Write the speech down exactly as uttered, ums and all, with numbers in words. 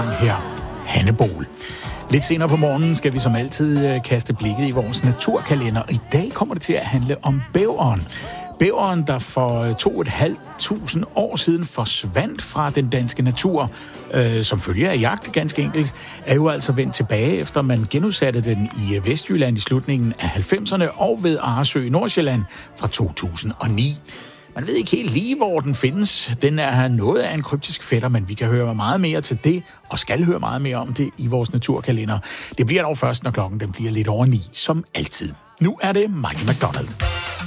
her Hanne Bol. Lidt senere på morgenen skal vi som altid kaste blikket i vores naturkalender. I dag kommer det til at handle om bæveren. Bæveren, der for to og et halvt tusind år siden forsvandt fra den danske natur, øh, som følge af jagt ganske enkelt, er jo altså vendt tilbage, efter man genudsatte den i Vestjylland i slutningen af halvfemserne og ved Arresø i Nordsjælland fra to tusind og ni. Man ved ikke helt lige, hvor den findes. Den er noget af en kryptisk fætter, men vi kan høre meget mere til det, og skal høre meget mere om det i vores naturkalender. Det bliver dog først, når klokken den bliver lidt over ni, som altid. Nu er det Michael McDonald.